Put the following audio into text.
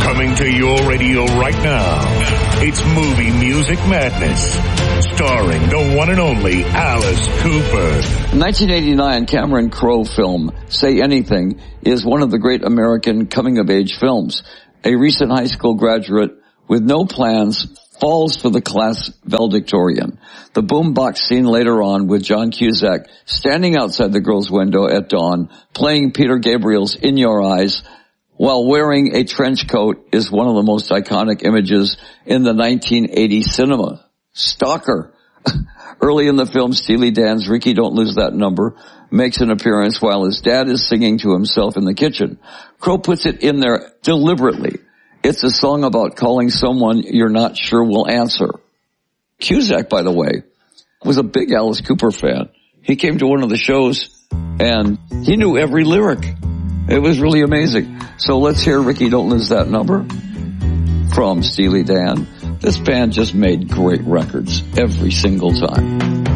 Coming to your radio right now, it's Movie Music Madness, starring the one and only Alice Cooper. 1989 Cameron Crowe film, Say Anything, is one of the great American coming-of-age films. A recent high school graduate with no plans falls for the class valedictorian. The boombox scene later on with John Cusack standing outside the girl's window at dawn, playing Peter Gabriel's In Your Eyes, while wearing a trench coat is one of the most iconic images in the 1980 cinema. Stalker. Early in the film, Steely Dan's Ricky Don't Lose That Number makes an appearance while his dad is singing to himself in the kitchen. Crowe puts it in there deliberately. It's a song about calling someone you're not sure will answer. Cusack, by the way, was a big Alice Cooper fan. He came to one of the shows and he knew every lyric. It was really amazing. So let's hear Ricky Don't Lose That Number from Steely Dan. This band just made great records every single time.